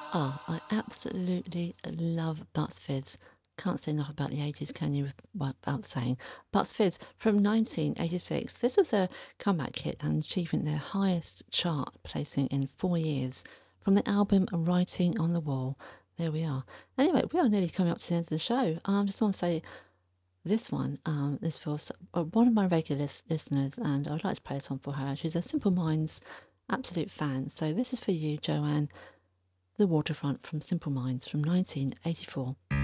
Oh, I absolutely love Bucks Fizz. Can't say enough about the 80s, can you, without saying. Bucks Fizz from 1986. This was their comeback hit and achieving their highest chart placing in 4 years. From the album Writing on the Wall. There we are. Anyway, we are nearly coming up to the end of the show. I just want to say this one, this for one of my regular listeners, and I would like to play this one for her. She's a Simple Minds absolute fan. So this is for you, Joanne. The Waterfront from Simple Minds from 1984.